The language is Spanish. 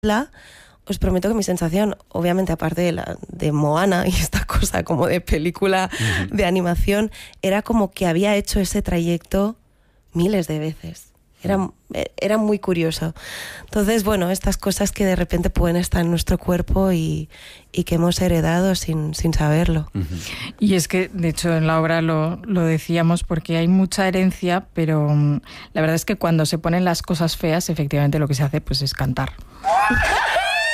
os prometo que mi sensación, obviamente aparte de Moana y esta cosa como de película de animación, era como que había hecho ese trayecto miles de veces. Era muy curioso. Entonces, bueno, estas cosas que de repente pueden estar en nuestro cuerpo y que hemos heredado sin saberlo. Y es que, de hecho, en la obra lo decíamos porque hay mucha herencia, pero la verdad es que cuando se ponen las cosas feas, efectivamente lo que se hace pues es cantar.